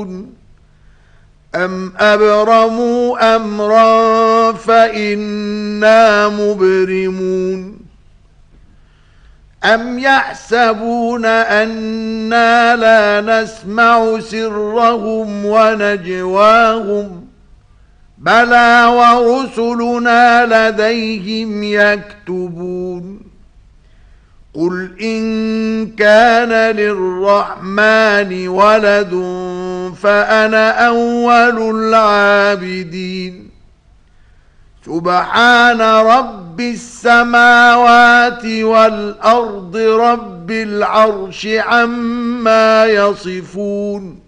يعدلون أم أبرموا أمرا فإنا مبرمون أم يحسبون أنا لا نسمع سرهم ونجواهم بلى ورسلنا لديهم يكتبون قل إن كان للرحمن ولد فأنا أول العابدين سبحان رب السماوات والأرض رب العرش عما يصفون